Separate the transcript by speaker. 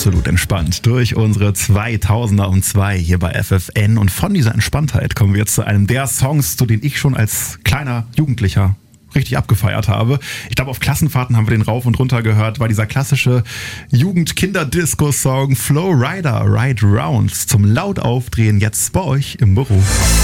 Speaker 1: absolut entspannt durch unsere 2000er um 2 hier bei FFN. Und von dieser Entspanntheit kommen wir jetzt zu einem der Songs, zu denen ich schon als kleiner Jugendlicher richtig abgefeiert habe. Ich glaube, auf Klassenfahrten haben wir den rauf und runter gehört, war dieser klassische Jugend-Kinder-Disco-Song Flow Rider, Ride Round zum laut aufdrehen jetzt bei euch im Büro.